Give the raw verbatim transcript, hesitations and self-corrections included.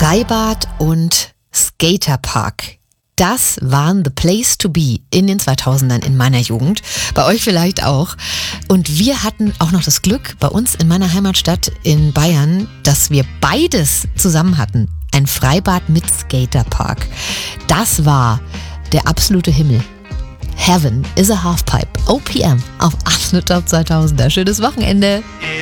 Freibad und Skaterpark. Das waren the place to be in den zweitausendern in meiner Jugend. Bei euch vielleicht auch. Und wir hatten auch noch das Glück bei uns in meiner Heimatstadt in Bayern, dass wir beides zusammen hatten. Ein Freibad mit Skaterpark. Das war der absolute Himmel. Heaven is a Halfpipe. O P M auf Absolut Top zweitausender. Schönes Wochenende.